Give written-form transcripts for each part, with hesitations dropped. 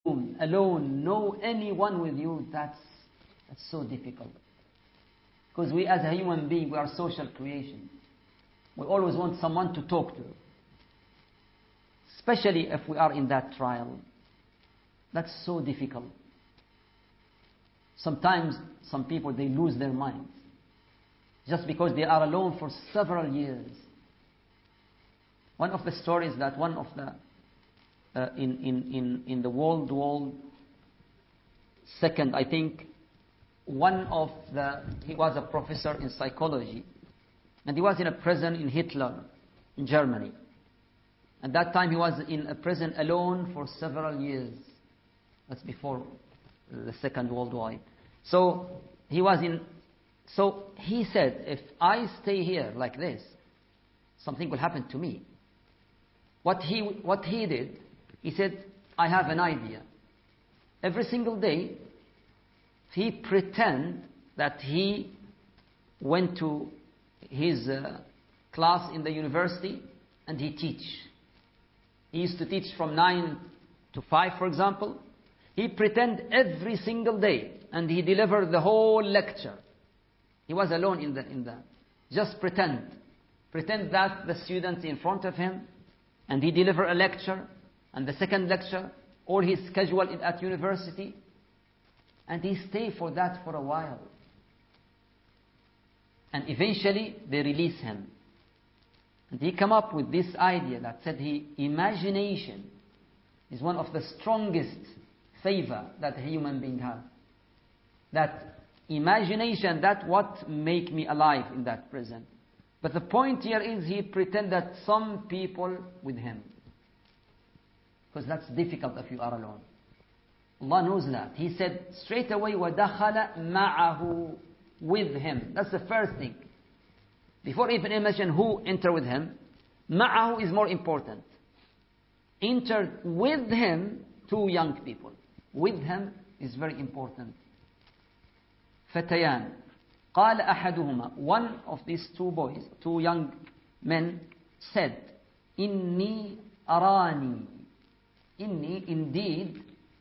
alone, no anyone with you, that's so difficult. Because we as a human being, we are social creation. We always want someone to talk to. Especially if we are in that trial. That's so difficult. Sometimes some people, they lose their minds. Just because they are alone for several years. One of the stories that one of the in the World War II, I think, he was a professor in psychology, and he was in a prison in Hitler, in Germany. At that time he was in a prison alone for several years. That's before the Second World War. So he said, if I stay here like this, something will happen to me. What he did, he said, I have an idea. Every single day, he pretend that he went to his class in the university and he teach. He used to teach from 9 to 5, for example. He pretend every single day and he delivered the whole lecture. He was alone in the just pretend that the students in front of him, and he delivered a lecture, and the second lecture, or his schedule at university, and he stayed for that for a while. And eventually they release him. And he came up with this idea that said imagination is one of the strongest favor that a human being has. That imagination, that what make me alive in that prison. But the point here is he pretend that some people with him. Because that's difficult if you are alone. Allah knows that. He said straight away, وَدَخَلَ مَعَهُ, with him. That's the first thing. Before even imagine who enter with him, مَعَهُ is more important. Entered with him 2 young people. With him is very important. فتيان قال أحدهما, one of these 2 boys, 2 young men said, إني أراني, إني, indeed,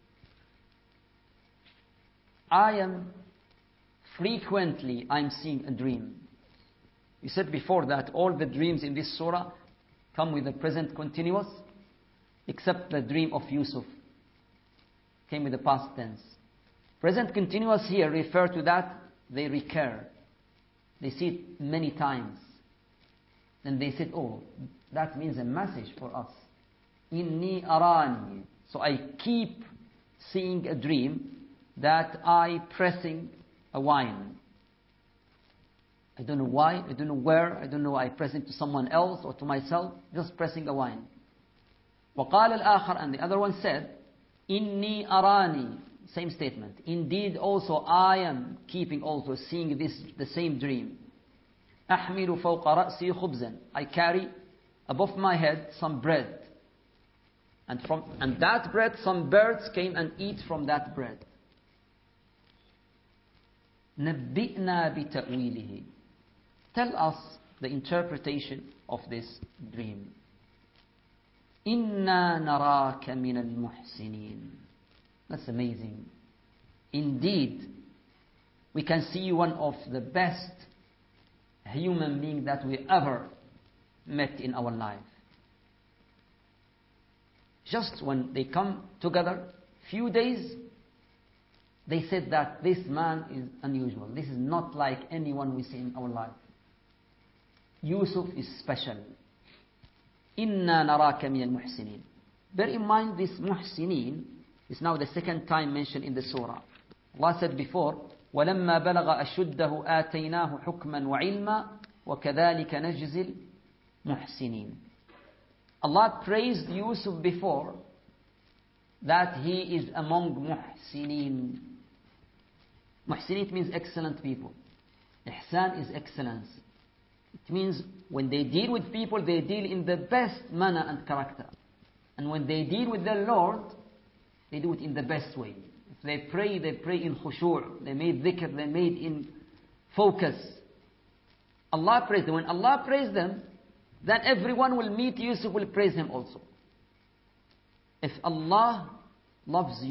I'm seeing a dream. We said before that all the dreams in this surah come with the present continuous, except the dream of Yusuf came with the past tense. Present continuous here refer to that they recur. They see it many times. Then they said, oh, that means a message for us. Inni arani. So I keep seeing a dream that I pressing a wine. I don't know why, I don't know where, I don't know I press it to someone else or to myself, just pressing a wine. وقال الآخر, and the other one said, Inni arani. Same statement. Indeed, also I am keeping also seeing the same dream. أحمل فوق رأسي خبزا. I carry above my head some bread. And that bread, some birds came and eat from that bread. نبئنا بتأويله. Tell us the interpretation of this dream. إنا نراك من المحسنين. That's amazing. Indeed, we can see one of the best human beings that we ever met in our life. Just when they come together, few days, they said that this man is unusual. This is not like anyone we see in our life. Yusuf is special. إِنَّا نَرَاكَ مِنَ الْمُحْسِنِينَ. Bear in mind, this muhsinin is now the second time mentioned in the surah. Allah said before, وَلَمَّا بَلَغَ أَشُدَّهُ آتَيْنَاهُ حُكْمًا وَعِلْمًا وَكَذَلِكَ نَجْزِي الْمُحْسِنِينَ. Allah praised Yusuf before that he is among muhsinin. Muhsinin means excellent people. Ihsan is excellence. It means when they deal with people, they deal in the best manner and character. And when they deal with their Lord, they do it in the best way. If they pray in khushu'. They made dhikr, they made in focus. Allah praised them. When Allah praised them, then everyone will meet Yusuf, will praise him also. If Allah loves you,